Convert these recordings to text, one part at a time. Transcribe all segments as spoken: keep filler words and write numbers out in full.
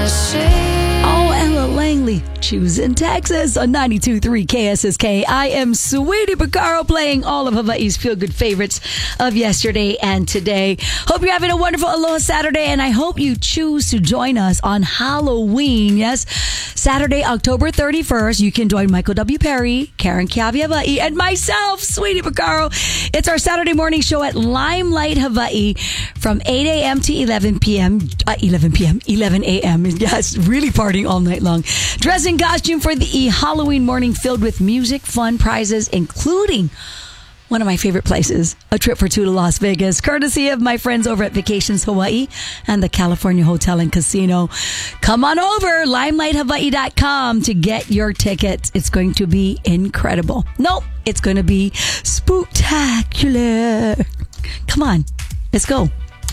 Oh, Ella Langley, choosing Texas on ninety-two point three K S S K. I am Sweetie Picaro playing all of Hawaii's feel-good favorites of yesterday and today. Hope you're having a wonderful Aloha Saturday, and I hope you choose to join us on Halloween. Yes, Saturday, October thirty-first. You can join Michael W. Perry, Karen Kiavi Hawaii, and myself, Sweetie Picaro. It's our Saturday morning show at Limelight Hawaii from eight a.m. to eleven p.m. Uh, eleven p.m. eleven a.m. Yes, really partying all night long. Dress in costume for the Halloween morning filled with music, fun, prizes, including one of my favorite places, a trip for two to Las Vegas, courtesy of my friends over at Vacations Hawaii and the California Hotel and Casino. Come on over, limelight hawaii dot com to get your tickets. It's going to be incredible. Nope, it's going to be spooktacular. Come on, let's go.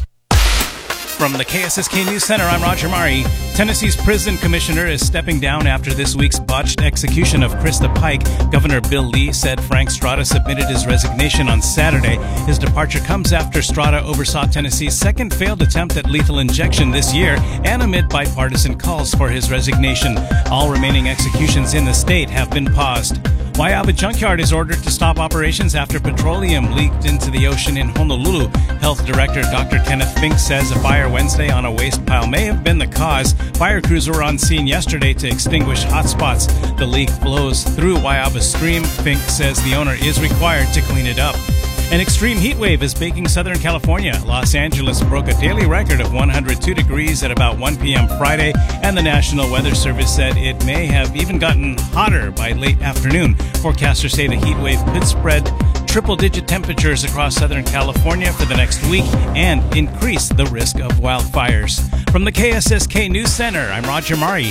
From the K S S K News Center, I'm Roger Mari. Tennessee's prison commissioner is stepping down after this week's botched execution of Krista Pike. Governor Bill Lee said Frank Strada submitted his resignation on Saturday. His departure comes after Strada oversaw Tennessee's second failed attempt at lethal injection this year and amid bipartisan calls for his resignation. All remaining executions in the state have been paused. Waiaba Junkyard is ordered to stop operations after petroleum leaked into the ocean in Honolulu. Health Director Doctor Kenneth Fink says a fire Wednesday on a waste pile may have been the cause. Fire crews were on scene yesterday to extinguish hotspots. The leak flows through Waiaba Stream. Fink says the owner is required to clean it up. An extreme heat wave is baking Southern California. Los Angeles broke a daily record of one hundred two degrees at about one p.m. Friday, and the National Weather Service said it may have even gotten hotter by late afternoon. Forecasters say the heat wave could spread triple-digit temperatures across Southern California for the next week and increase the risk of wildfires. From the K S S K News Center, I'm Roger Mari.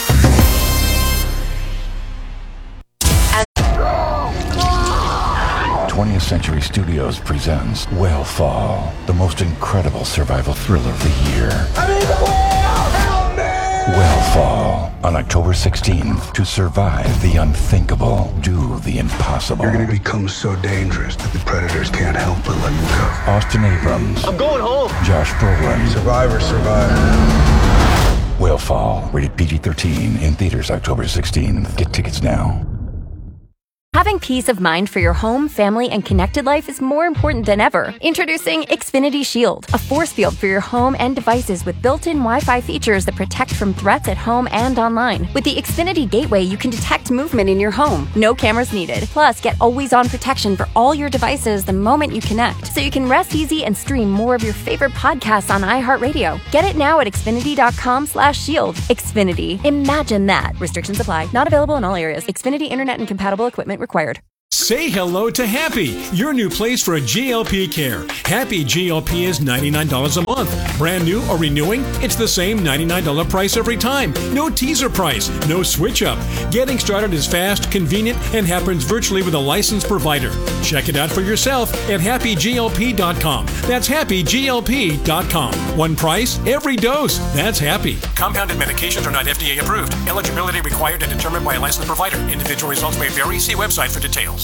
twentieth Century Studios presents Whale-Fall, the most incredible survival thriller of the year. I need the whale! Help me! Whale-Fall, on October sixteenth. To survive the unthinkable, do the impossible. You're going to become so dangerous that the predators can't help but let you go. Austin Abrams. I'm going home. Josh Brolin. Survivor, survivor. Whale-Fall, rated P G thirteen, in theaters October sixteenth. Get tickets now. Having peace of mind for your home, family, and connected life is more important than ever. Introducing Xfinity Shield, a force field for your home and devices with built-in Wi-Fi features that protect from threats at home and online. With the Xfinity Gateway, you can detect movement in your home. No cameras needed. Plus, get always-on protection for all your devices the moment you connect, so you can rest easy and stream more of your favorite podcasts on iHeartRadio. Get it now at xfinity.com slash shield. Xfinity. Imagine that. Restrictions apply. Not available in all areas. Xfinity Internet and compatible equipment required. Say hello to Happy, your new place for G L P care. Happy G L P is ninety-nine dollars a month. Brand new or renewing, it's the same ninety-nine dollars price every time. No teaser price, no switch up. Getting started is fast, convenient, and happens virtually with a licensed provider. Check it out for yourself at happy G L P dot com. That's happy G L P dot com. One price, every dose. That's Happy. Compounded medications are not F D A approved. Eligibility required and determined by a licensed provider. Individual results may vary. See website for details.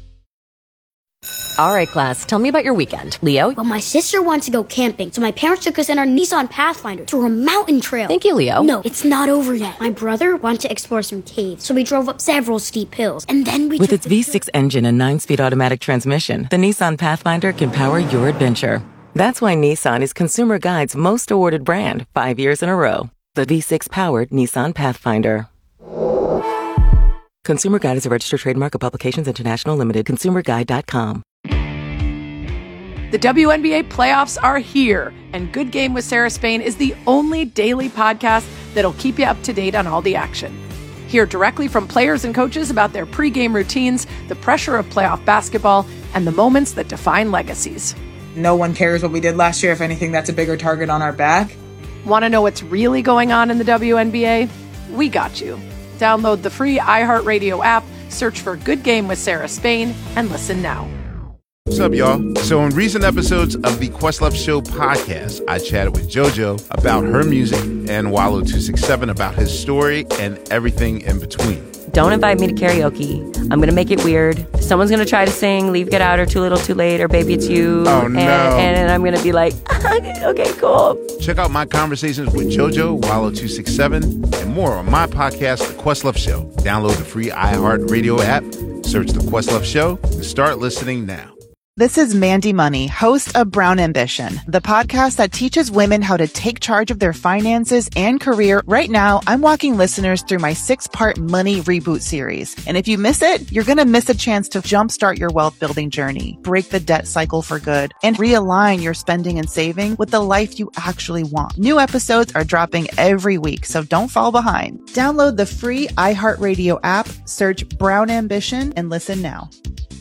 All right, class, tell me about your weekend. Leo? Well, my sister wants to go camping, so my parents took us in our Nissan Pathfinder through a mountain trail. Thank you, Leo. No, it's not over yet. My brother wanted to explore some caves, so we drove up several steep hills, and then we With took its V six trip. engine and nine-speed automatic transmission, the Nissan Pathfinder can power your adventure. That's why Nissan is Consumer Guide's most awarded brand, five years in a row. The V six-powered Nissan Pathfinder. Consumer Guide is a registered trademark of Publications International Limited. consumer guide dot com. The W N B A playoffs are here, and Good Game with Sarah Spain is the only daily podcast that'll keep you up to date on all the action. Hear directly from players and coaches about their pregame routines, the pressure of playoff basketball, and the moments that define legacies. No one cares what we did last year. If anything, that's a bigger target on our back. Want to know what's really going on in the W N B A? We got you. Download the free iHeartRadio app, search for Good Game with Sarah Spain, and listen now. What's up, y'all? So in recent episodes of the Questlove Show podcast, I chatted with JoJo about her music and Wallo two six seven about his story and everything in between. don't invite me to karaoke. I'm going to make it weird. Someone's going to try to sing Leave, Get Out, or Too Little, Too Late, or Baby It's You. Oh, and, no. And I'm going to be like, okay, cool. Check out my conversations with JoJo, Wallow two six seven, and more on my podcast, The Questlove Show. Download the free iHeartRadio app, search The Questlove Show, and start listening now. This is Mandy Money, host of Brown Ambition, the podcast that teaches women how to take charge of their finances and career. Right now, I'm walking listeners through my six-part Money Reboot series. And if you miss it, you're going to miss a chance to jumpstart your wealth-building journey, break the debt cycle for good, and realign your spending and saving with the life you actually want. New episodes are dropping every week, so don't fall behind. Download the free iHeartRadio app, search Brown Ambition, and listen now.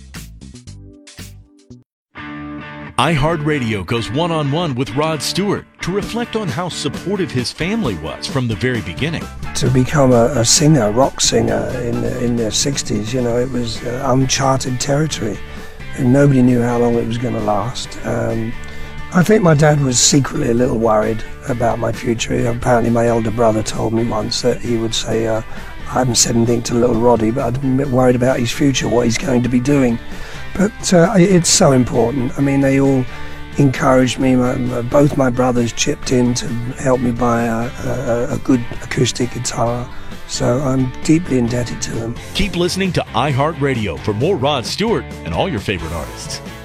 iHeartRadio goes one-on-one with Rod Stewart to reflect on how supportive his family was from the very beginning. To become a, a singer, a rock singer in the, in their sixties, you know, it was uh, uncharted territory, and nobody knew how long it was going to last. Um, I think my dad was secretly a little worried about my future. Apparently my elder brother told me once that he would say, uh, I haven't said anything to little Roddy, but I'm a bit worried about his future, what he's going to be doing. But uh, it's so important. I mean, they all encouraged me. My, my, both my brothers chipped in to help me buy a, a, a good acoustic guitar. So I'm deeply indebted to them. Keep listening to iHeartRadio for more Rod Stewart and all your favorite artists.